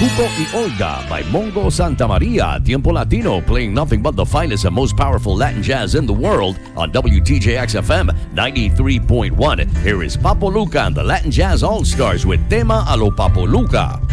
Cuco y Olga by Mongo Santa Maria. Tiempo Latino, playing nothing but the finest and most powerful Latin jazz in the world on WTJX FM 93.1. Here is Papo Luca and the Latin Jazz All-Stars with Tema a lo Papo Luca.